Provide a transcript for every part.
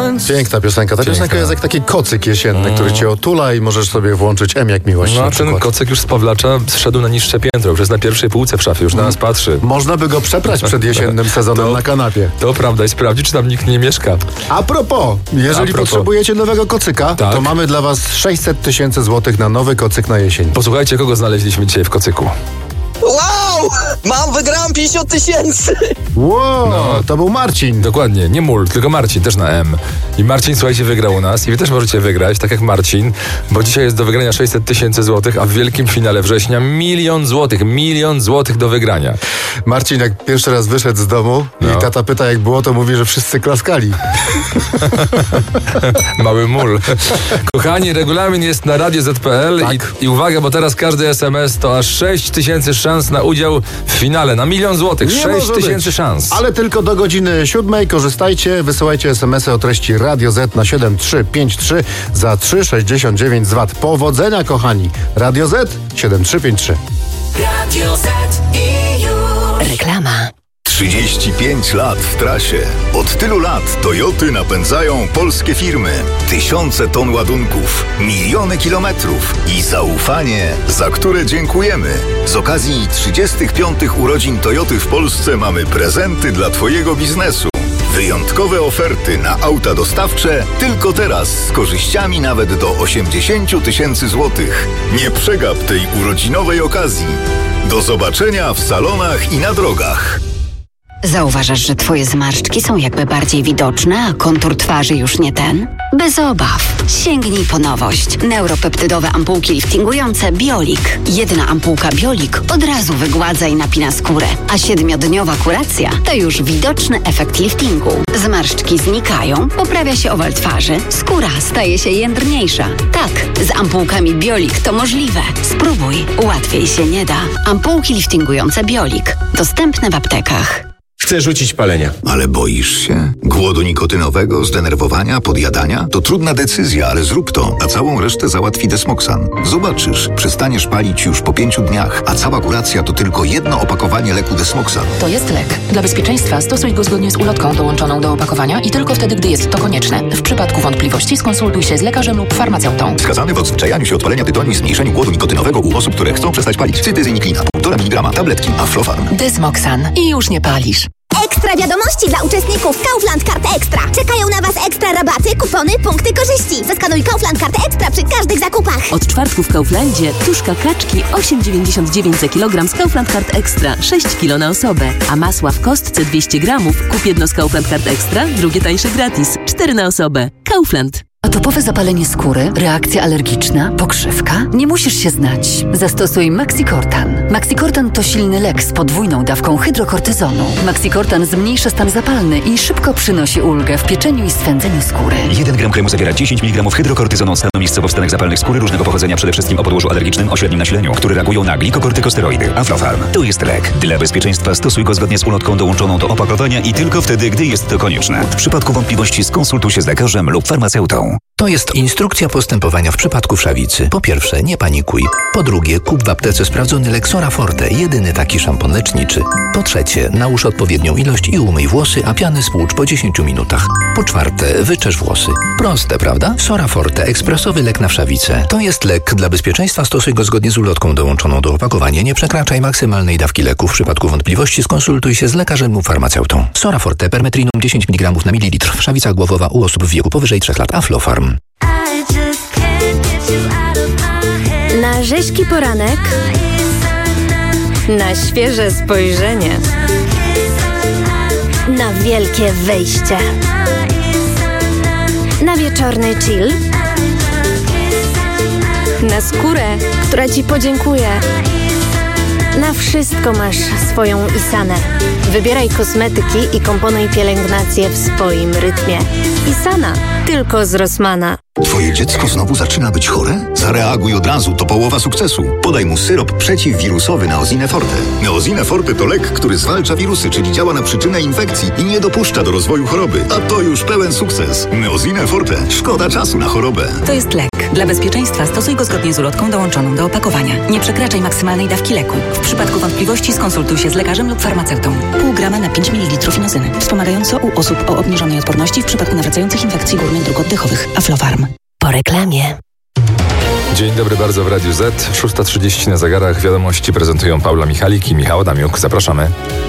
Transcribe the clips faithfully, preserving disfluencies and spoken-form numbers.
moment. Piękna piosenka. Ta Piękna. piosenka jest jak taki kocyk jesienny, mm. który cię otula i możesz sobie włączyć M jak miłość. No na a ten przykład. kocyk już z Pawlacza zszedł na niższe piętro, już jest na pierwszej półce w szafie, już na nas patrzy. Można by go przeprać przed jesiennym sezonem to, na kanapie. To prawda i sprawdzić, czy tam nikt nie mieszka. A propos, jeżeli A propos. potrzebujecie nowego kocyka, Tak. to mamy dla was sześćset tysięcy złotych na nowy kocyk na jesień. Posłuchajcie, kogo znaleźliśmy dzisiaj w kocyku. Wow! Mam, wygrałem pięćdziesiąt tysięcy! Wow, No. to był Marcin. Dokładnie, nie Mul, tylko Marcin, też na M. I Marcin, słuchajcie, wygrał u nas i wy też możecie wygrać, tak jak Marcin, bo dzisiaj jest do wygrania sześćset tysięcy złotych, a w wielkim finale września milion złotych, milion złotych do wygrania. Marcin jak pierwszy raz wyszedł z domu No. i tata pyta jak było, to mówi, że wszyscy klaskali. Mały Mul. Kochani, regulamin jest na radio zet pe el Tak. i, i uwaga, bo teraz każdy es em es to aż sześć tysięcy szans na udział w finale, na milion złotych, Nie sześć może tysięcy być. szans. Ale tylko do godziny siódmej. Korzystajcie, wysyłajcie es em esy o treści Radio Z na siedem trzy pięć trzy za trzy sześćdziesiąt dziewięć z wat. Powodzenia, kochani. Radio Z siedem trzy pięć trzy. Radio Z i już. Reklama. trzydzieści pięć lat w trasie. Od tylu lat Toyoty napędzają polskie firmy. Tysiące ton ładunków, miliony kilometrów i zaufanie, za które dziękujemy. Z okazji trzydziestych piątych urodzin Toyoty w Polsce mamy prezenty dla Twojego biznesu. Wyjątkowe oferty na auta dostawcze tylko teraz z korzyściami nawet do osiemdziesiąt tysięcy złotych. Nie przegap tej urodzinowej okazji. Do zobaczenia w salonach i na drogach. Zauważasz, że twoje zmarszczki są jakby bardziej widoczne, a kontur twarzy już nie ten? Bez obaw. Sięgnij po nowość. Neuropeptydowe ampułki liftingujące Biolik. Jedna ampułka Biolik od razu wygładza i napina skórę, a siedmiodniowa kuracja to już widoczny efekt liftingu. Zmarszczki znikają, poprawia się owal twarzy, skóra staje się jędrniejsza. Tak, z ampułkami Biolik to możliwe. Spróbuj, łatwiej się nie da. Ampułki liftingujące Biolik. Dostępne w aptekach. Chcę rzucić palenia. Ale boisz się? Głodu nikotynowego, zdenerwowania, podjadania? To trudna decyzja, ale zrób to, a całą resztę załatwi Desmoxan. Zobaczysz, przestaniesz palić już po pięciu dniach, a cała kuracja to tylko jedno opakowanie leku Desmoxan. To jest lek. Dla bezpieczeństwa stosuj go zgodnie z ulotką dołączoną do opakowania i tylko wtedy, gdy jest to konieczne. W przypadku wątpliwości skonsultuj się z lekarzem lub farmaceutą. Wskazany w odzwyczajaniu się od palenia tytoniu i zmniejszeniu głodu nikotynowego u osób, które chcą przestać palić. Cytyzyniklina, półtora miligrama, tabletki, Aflofarm. Desmoxan. I już nie palisz. Ekstra wiadomości dla uczestników Kaufland Karty Ekstra. Czekają na Was ekstra rabaty, kupony, punkty korzyści. Zeskanuj Kaufland Kartę Ekstra przy każdych zakupach. Od czwartku w Kauflandzie tuszka kaczki osiem dziewięćdziesiąt dziewięć za kilogram z Kaufland Kart Ekstra, sześć kilo na osobę. A masła w kostce dwieście gramów, kup jedno z Kaufland Kart Ekstra, drugie tańsze gratis, cztery na osobę. Kaufland. Atopowe zapalenie skóry, reakcja alergiczna, pokrzywka? Nie musisz się znać. Zastosuj Maxicortan. Maxicortan to silny lek z podwójną dawką hydrokortyzonu. Maxicortan zmniejsza stan zapalny i szybko przynosi ulgę w pieczeniu i swędzeniu skóry. jeden gram kremu zawiera dziesięć miligramów hydrokortyzonu, stanu miejscowo w stanach zapalnych skóry różnego pochodzenia, przede wszystkim o podłożu alergicznym o średnim nasileniu, które reagują na glikokortykosteroidy. Aflofarm. To jest lek. Dla bezpieczeństwa stosuj go zgodnie z ulotką dołączoną do opakowania i tylko wtedy, gdy jest to konieczne. W przypadku wątpliwości skonsultuj się z lekarzem lub farmaceutą. To jest instrukcja postępowania w przypadku wszawicy. Po pierwsze, nie panikuj. Po drugie, kup w aptece sprawdzony lek Soraforte, jedyny taki szampon leczniczy. Po trzecie, nałóż odpowiednią ilość i umyj włosy, a piany spłucz po dziesięciu minutach. Po czwarte, wyczesz włosy. Proste, prawda? Soraforte, ekspresowy lek na wszawicę. To jest lek. Dla bezpieczeństwa stosuj go zgodnie z ulotką dołączoną do opakowania. Nie przekraczaj maksymalnej dawki leku. W przypadku wątpliwości skonsultuj się z lekarzem lub farmaceutą. Soraforte, permetrinum dziesięć miligramów na mililitr. Wszawica głowowa u osób w wieku powyżej trzech lat. Aflofarm. Na rzeźki poranek, na świeże spojrzenie, na wielkie wejście, na wieczorny chill, na skórę, która Ci podziękuje. Na wszystko masz swoją Isanę. Wybieraj kosmetyki i komponuj pielęgnację w swoim rytmie. Isana, tylko z Rossmana. Twoje dziecko znowu zaczyna być chore? Zareaguj od razu, to połowa sukcesu. Podaj mu syrop przeciwwirusowy Neosine Forte. Neosine Forte to lek, który zwalcza wirusy, czyli działa na przyczynę infekcji i nie dopuszcza do rozwoju choroby. A to już pełen sukces. Neosine Forte. Szkoda czasu na chorobę. To jest lek. Dla bezpieczeństwa stosuj go zgodnie z ulotką dołączoną do opakowania. Nie przekraczaj maksymalnej dawki leku. W przypadku wątpliwości skonsultuj się z lekarzem lub farmaceutą. Pół grama na pięć mililitrów inozyny. Wspomagająco u osób o obniżonej odporności w przypadku nawracających infekcji górnych dróg oddechowych. Aflofarm. Po reklamie. Dzień dobry bardzo w Radiu Z. szósta trzydzieści na zegarach. Wiadomości prezentują Paula Michalik i Michał Adamiuk. Zapraszamy.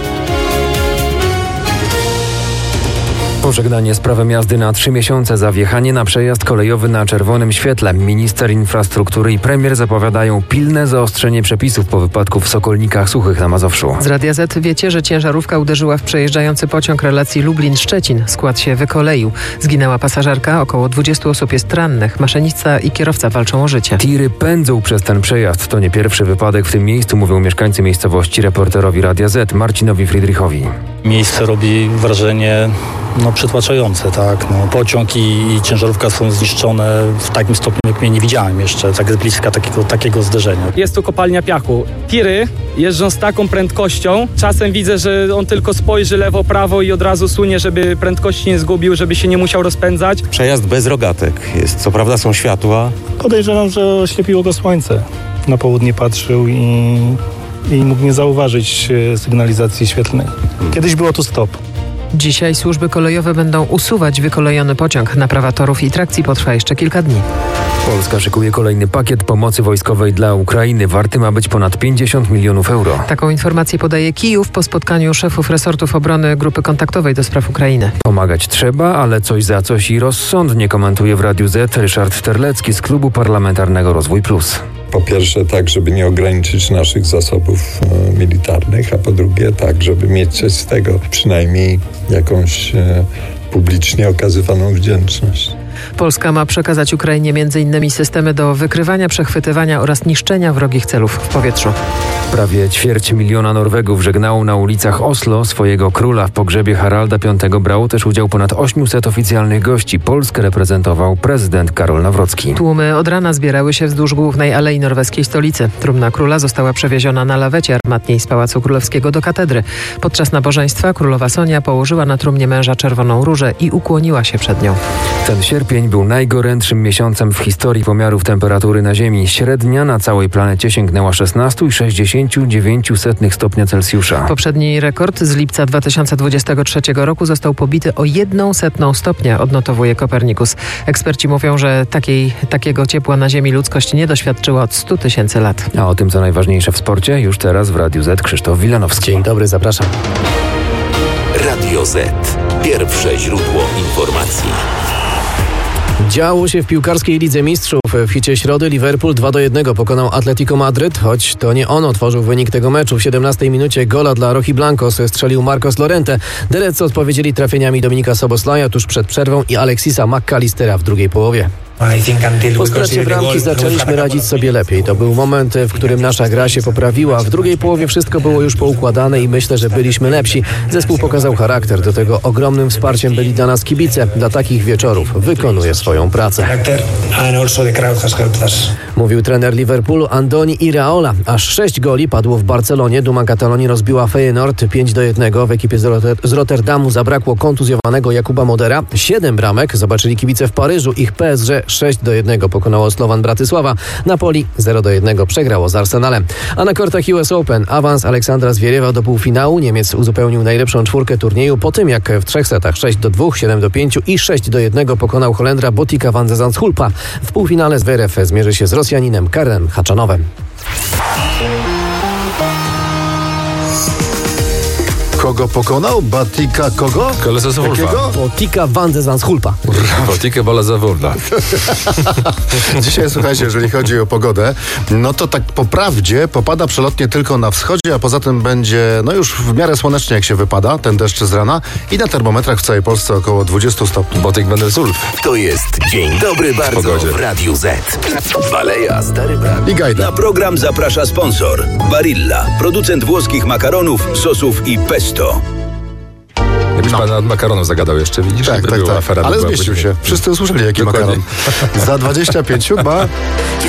Pożegnanie z prawem jazdy na trzy miesiące za wjechanie na przejazd kolejowy na czerwonym świetle. Minister infrastruktury i premier zapowiadają pilne zaostrzenie przepisów po wypadku w Sokolnikach Suchych na Mazowszu. Z Radia Z wiecie, że ciężarówka uderzyła w przejeżdżający pociąg relacji Lublin-Szczecin. Skład się wykoleił. Zginęła pasażerka, około dwudziestu osób jest rannych. Maszynista i kierowca walczą o życie. Tiry pędzą przez ten przejazd. To nie pierwszy wypadek w tym miejscu, mówią mieszkańcy miejscowości reporterowi Radia Z Marcinowi Friedrichowi. Miejsce robi wrażenie no, przytłaczające, tak. No, pociąg i, i ciężarówka są zniszczone w takim stopniu, jak mnie nie widziałem jeszcze, tak z bliska takiego, takiego zderzenia. Jest tu kopalnia piachu. Tiry jeżdżą z taką prędkością. Czasem widzę, że on tylko spojrzy lewo, prawo i od razu sunie, żeby prędkości nie zgubił, żeby się nie musiał rozpędzać. Przejazd bez rogatek jest. Co prawda są światła. Podejrzewam, że oślepiło go słońce. Na południe patrzył i, i mógł nie zauważyć sygnalizacji świetlnej. Kiedyś było tu stop. Dzisiaj służby kolejowe będą usuwać wykolejony pociąg. Naprawa torów i trakcji potrwa jeszcze kilka dni. Polska szykuje kolejny pakiet pomocy wojskowej dla Ukrainy. Warty ma być ponad pięćdziesiąt milionów euro. Taką informację podaje Kijów po spotkaniu szefów resortów obrony Grupy Kontaktowej do spraw Ukrainy. Pomagać trzeba, ale coś za coś i rozsądnie, komentuje w Radiu Z Ryszard Terlecki z Klubu Parlamentarnego Rozwój Plus. Po pierwsze tak, żeby nie ograniczyć naszych zasobów e, militarnych, a po drugie tak, żeby mieć coś z tego, przynajmniej jakąś e, publicznie okazywaną wdzięczność. Polska ma przekazać Ukrainie między innymi systemy do wykrywania, przechwytywania oraz niszczenia wrogich celów w powietrzu. Prawie ćwierć miliona Norwegów żegnało na ulicach Oslo swojego króla. W pogrzebie Haralda piątego brało też udział ponad osiemset oficjalnych gości. Polskę reprezentował prezydent Karol Nawrocki. Tłumy od rana zbierały się wzdłuż głównej alei norweskiej stolicy. Trumna króla została przewieziona na lawecie armatniej z Pałacu Królewskiego do katedry. Podczas nabożeństwa królowa Sonia położyła na trumnie męża czerwoną różę i ukłoniła się przed nią. Ten sierpień był najgorętszym miesiącem w historii pomiarów temperatury na Ziemi. Średnia na całej planecie sięgnęła szesnaście przecinek sześćdziesiąt dziewięć stopnia Celsjusza. Poprzedni rekord z lipca dwa tysiące dwudziestego trzeciego roku został pobity o jedną setną stopnia, odnotowuje Kopernikus. Eksperci mówią, że takiej, takiego ciepła na Ziemi ludzkość nie doświadczyła od stu tysięcy lat. A o tym, co najważniejsze w sporcie, już teraz w Radiu Z Krzysztof Wilanowski. Dzień dobry, zapraszam. Radio Z. Pierwsze źródło informacji. Działo się w piłkarskiej Lidze Mistrzów. W hicie środy Liverpool dwa do jednego pokonał Atletico Madryt, choć to nie on otworzył wynik tego meczu. W siedemnastej minucie gola dla Rojiblancos strzelił Marcos Llorente. Delecy odpowiedzieli trafieniami Dominika Soboslaja tuż przed przerwą i Alexisa McAllistera w drugiej połowie. Po stracie bramki zaczęliśmy radzić sobie lepiej. To był moment, w którym nasza gra się poprawiła. W drugiej połowie wszystko było już poukładane i myślę, że byliśmy lepsi. Zespół pokazał charakter. Do tego ogromnym wsparciem byli dla nas kibice. Dla takich wieczorów wykonuje swoją pracę. Mówił trener Liverpoolu Andoni Iraola. Aż sześć goli padło w Barcelonie. Duma Katalonii rozbiła Feyenoord pięć do jednego. W ekipie z, Rotter- z Rotterdamu zabrakło kontuzjowanego Jakuba Modera. Siedem bramek zobaczyli kibice w Paryżu. Ich P S G sześć do jednego pokonało Slovan Bratysława. Napoli zero do jednego przegrało z Arsenalem. A na kortach U S Open awans Aleksandra Zwieriewa do półfinału. Niemiec uzupełnił najlepszą czwórkę turnieju po tym, jak w trzech setach sześć do dwóch, siedem do pięciu i sześć do jednego pokonał Holendra Botika van de Zandschulpa. W półfinale Zverev zmierzy się z Rosjaninem Karlem Haczanowem. Kogo pokonał? Batika kogo? Kolesa Zawulfa. Botika van de Zandschulpa. Botika Bola Zawulfa. Dzisiaj, słuchajcie, jeżeli chodzi o pogodę, no to tak po prawdzie popada przelotnie tylko na wschodzie, a poza tym będzie no już w miarę słonecznie, jak się wypada, ten deszcz z rana i na termometrach w całej Polsce około dwadzieścia stopni. Botik van der Zulf. To jest Dzień Dobry Bardzo Pogodzie. w Radiu Z. Baleja, stary brat. I Gajda. Na program zaprasza sponsor Barilla, producent włoskich makaronów, sosów i pesto. Jakbyś No. pan od makaronu zagadał jeszcze, widzisz? Tak, By tak, była tak. afera, by Ale była zmieścił później. się. Wszyscy usłyszeli, jaki Dokładnie. makaron. Za dwadzieścia pięć siódma.